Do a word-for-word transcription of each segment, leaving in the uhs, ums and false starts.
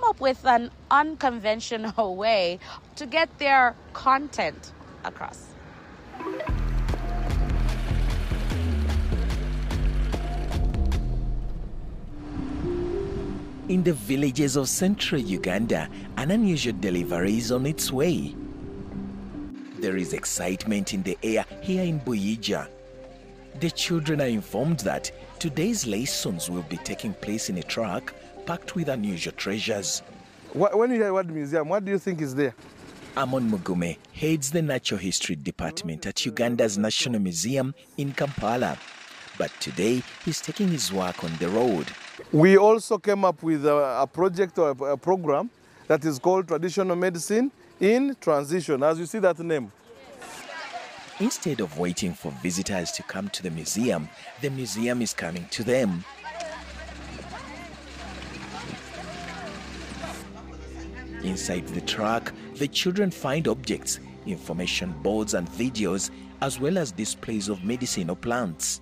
up with an unconventional way to get their content across. In the villages of central Uganda, an unusual delivery is on its way. There is excitement in the air here in Buyija. The children are informed that today's lessons will be taking place in a truck packed with unusual treasures. When you hear word museum, what do you think is there? Amon Mugume heads the Natural History Department at Uganda's National Museum in Kampala. But today, he's taking his work on the road. We also came up with a, a project or a, a program that is called Traditional Medicine in Transition, as you see that name. Instead of waiting for visitors to come to the museum, the museum is coming to them. Inside the truck, the children find objects, information boards and videos, as well as displays of medicinal plants.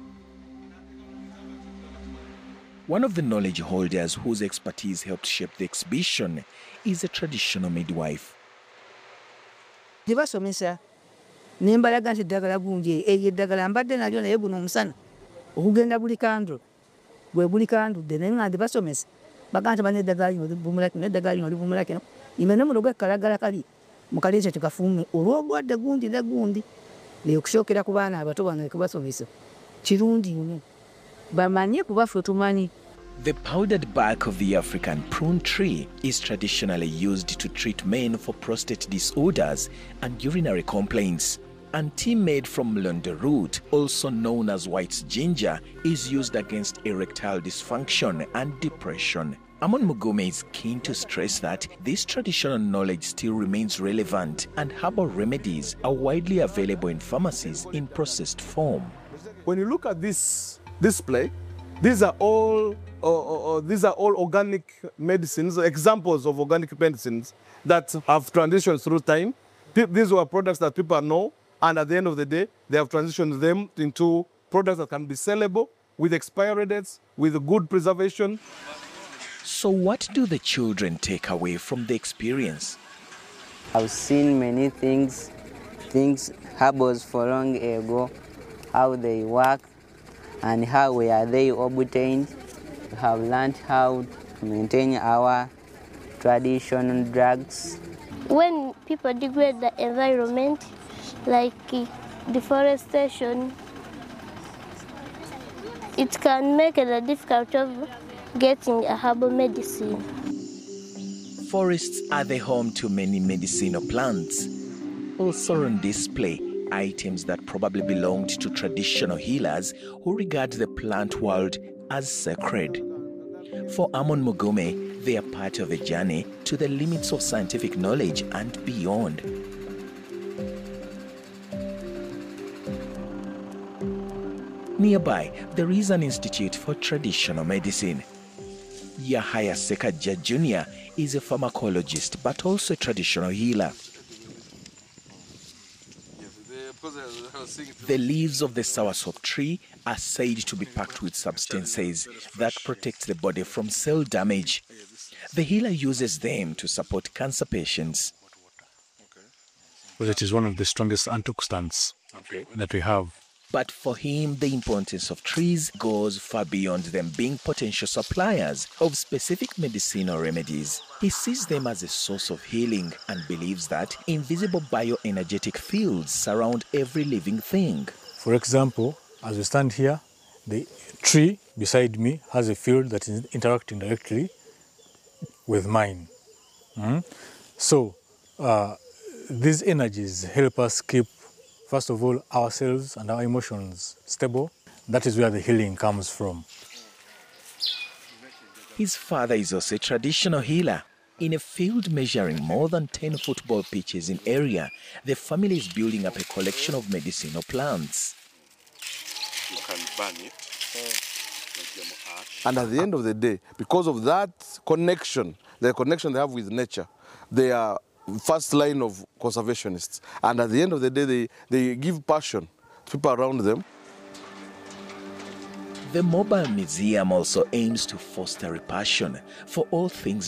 One of the knowledge holders whose expertise helped shape the exhibition is a traditional midwife. Ndibasomesa nimbalaga nti eddagala gunje eryo eddagala mbadde nalyo naye guno omusana okugenda buli kandu bwe buli kandudde naye nga ndibasomesa baga nti bane eddagala lino libumula kino eddagala lino libumula kino imene muno gwekalagala kali mukaleete tukafuume olw'obulwadde gundi ne gundi naye okusookera ku baana abato bano ekubasomesa kirungi nnyo bamanye kuba ffe tumanyi. The powdered bark of the African prune tree is traditionally used to treat men for prostate disorders and urinary complaints. And tea made from mlondo root, also known as white ginger, is used against erectile dysfunction and depression. Amon Mugume is keen to stress that this traditional knowledge still remains relevant and herbal remedies are widely available in pharmacies in processed form. When you look at this display, these are all uh, uh, these are all organic medicines, examples of organic medicines that have transitioned through time. These were products that people know, and at the end of the day, they have transitioned them into products that can be sellable with expiry dates, with good preservation. So what do the children take away from the experience? I've seen many things, things, herbals for long ago, how they work, and how we are they obtained. We have learned how to maintain our traditional drugs. When people degrade the environment, like deforestation, it can make it difficult of getting a herbal medicine. Forests are the home to many medicinal plants. Also on display, items that probably belonged to traditional healers who regard the plant world as sacred. For Amon Mugume, they are part of a journey to the limits of scientific knowledge and beyond. Nearby, there is an institute for traditional medicine. Yahaya Sekaja Junior is a pharmacologist but also a traditional healer. The leaves of the soursop tree are said to be packed with substances that protect the body from cell damage. The healer uses them to support cancer patients. Well, it is one of the strongest antioxidants that we have. But for him, the importance of trees goes far beyond them being potential suppliers of specific medicinal remedies. He sees them as a source of healing and believes that invisible bioenergetic fields surround every living thing. For example, as we stand here, the tree beside me has a field that is interacting directly with mine. Mm? So, uh, these energies help us keep, first of all, ourselves and our emotions stable. That is where the healing comes from. His father is also a traditional healer. In a field measuring more than ten football pitches in area, the family is building up a collection of medicinal plants. You can burn it. And at the end of the day, because of that connection, the connection they have with nature, they are first line of conservationists. And at the end of the day, they, they give passion to people around them. The mobile museum also aims to foster a passion for all things